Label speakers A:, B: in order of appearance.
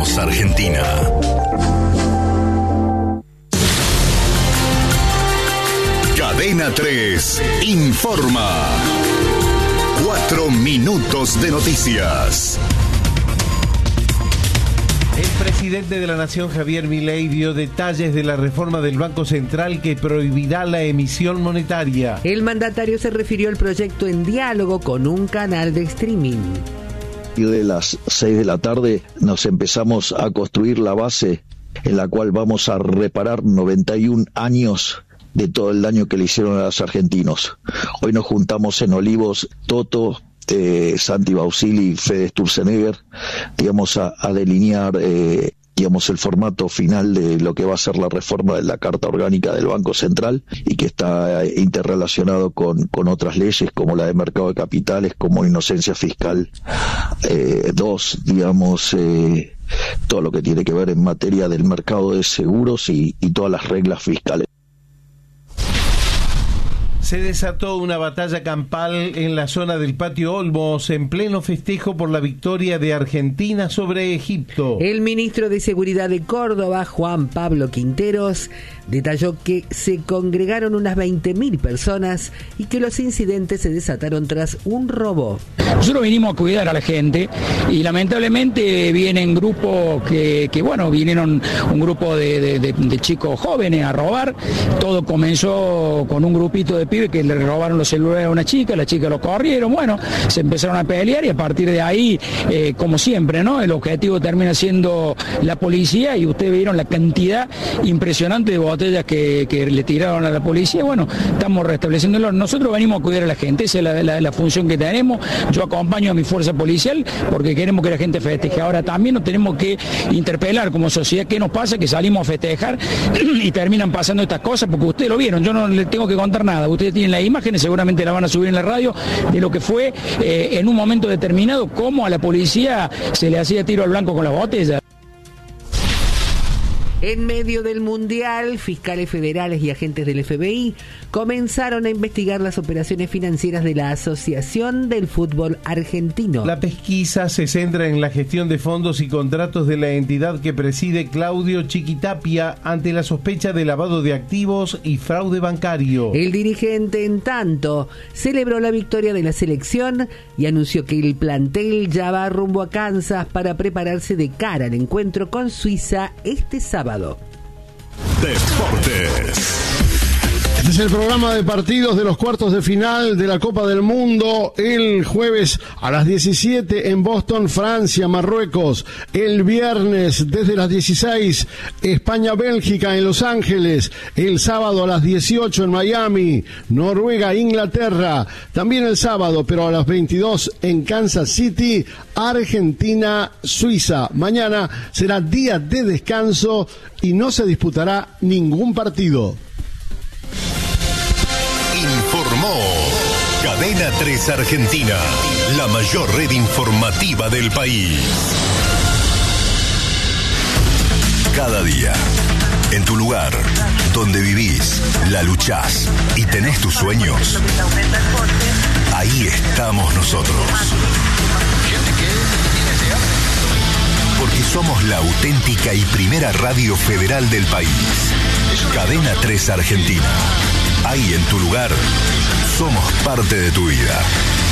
A: Somos Argentina. Cadena 3 informa. 4 minutos de noticias.
B: El presidente de la Nación, Javier Milei, dio detalles de la reforma del Banco Central que prohibirá la emisión monetaria.
C: El mandatario se refirió al proyecto en diálogo con un canal de streaming.
D: Y de las 6 de la tarde nos empezamos a construir la base en la cual vamos a reparar 91 años de todo el daño que le hicieron a los argentinos. Hoy nos juntamos en Olivos, Toto, Santi Bausili y Fede Sturzenegger, digamos, a delinear digamos, el formato final de lo que va a ser la reforma de la Carta Orgánica del Banco Central y que está interrelacionado con otras leyes como la de mercado de capitales, como inocencia fiscal 2, digamos, todo lo que tiene que ver en materia del mercado de seguros y todas las reglas fiscales.
B: Se desató una batalla campal en la zona del Patio Olmos en pleno festejo por la victoria de Argentina sobre Egipto.
C: El ministro de Seguridad de Córdoba, Juan Pablo Quinteros, detalló que se congregaron unas 20.000 personas y que los incidentes se desataron tras un robo.
E: Nosotros vinimos a cuidar a la gente y lamentablemente vienen grupos que bueno, vinieron un grupo de chicos jóvenes a robar. Todo comenzó con un grupito de pibes que le robaron los celulares a una chica, la chica lo corrieron, bueno, se empezaron a pelear y a partir de ahí, como siempre, ¿no? El objetivo termina siendo la policía y ustedes vieron la cantidad impresionante de botellas que le tiraron a la policía. Bueno, estamos restableciéndolo. Nosotros venimos a cuidar a la gente, esa es la función que tenemos. Yo acompaño a mi fuerza policial porque queremos que la gente festeje. Ahora también nos tenemos que interpelar como sociedad qué nos pasa, que salimos a festejar y terminan pasando estas cosas, porque ustedes lo vieron, yo no les tengo que contar nada. Ustedes tienen las imágenes, seguramente la van a subir en la radio, de lo que fue en un momento determinado, cómo a la policía se le hacía tiro al blanco con las botellas.
C: En medio del Mundial, fiscales federales y agentes del FBI comenzaron a investigar las operaciones financieras de la Asociación del Fútbol Argentino.
B: La pesquisa se centra en la gestión de fondos y contratos de la entidad que preside Claudio Chiquitapia ante la sospecha de lavado de activos y fraude bancario.
C: El dirigente, en tanto, celebró la victoria de la selección y anunció que el plantel ya va rumbo a Kansas para prepararse de cara al encuentro con Suiza este sábado.
A: Deportes.
F: Este es el programa de partidos de los cuartos de final de la Copa del Mundo. El jueves a las 17 en Boston, Francia, Marruecos. El viernes desde las 16, España-Bélgica en Los Ángeles. El sábado a las 18 en Miami, Noruega, Inglaterra. También el sábado, pero a las 22 en Kansas City, Argentina, Suiza. Mañana será día de descanso y no se disputará ningún partido.
A: Informó Cadena 3 Argentina, la mayor red informativa del país. Cada día, en tu lugar, donde vivís, la luchás y tenés tus sueños, ahí estamos nosotros. Porque somos la auténtica y primera radio federal del país. Cadena 3 Argentina. Ahí en tu lugar, somos parte de tu vida.